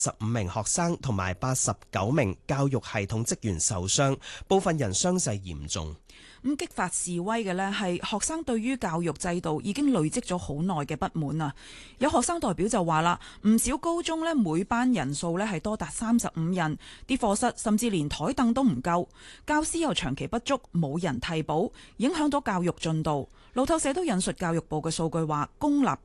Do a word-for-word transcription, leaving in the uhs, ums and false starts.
十五名學生同埋八十九名教育系統職員受傷，部分人傷勢嚴重。 咁激發示威嘅呢係學生對於教育制度已經累積咗好耐嘅不滿啊！有學生代表就話啦，唔少高中呢每班人數呢係多達三十五人，啲課室甚至連台凳都唔夠，教師又長期不足，冇人替補，影響到教育進度。路透社都引述教育部嘅數據話，公立